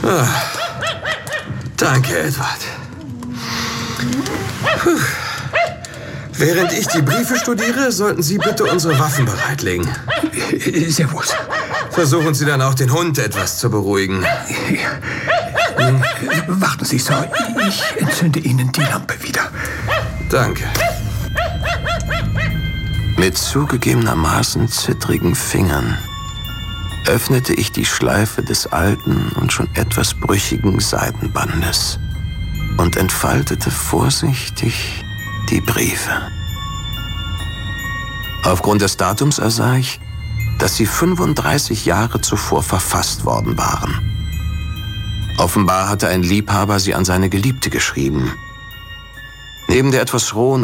Danke, Edward. Puh. Während ich die Briefe studiere, sollten Sie bitte unsere Waffen bereitlegen. Sehr wohl. Versuchen Sie dann auch den Hund etwas zu beruhigen. Warten Sie, Sir. Ich entzünde Ihnen die Lampe wieder. Danke. Mit zugegebenermaßen zittrigen Fingern öffnete ich die Schleife des alten und schon etwas brüchigen Seidenbandes und entfaltete vorsichtig die Briefe. Aufgrund des Datums ersah ich, dass sie 35 Jahre zuvor verfasst worden waren. Offenbar hatte ein Liebhaber sie an seine Geliebte geschrieben. Neben der etwas rohen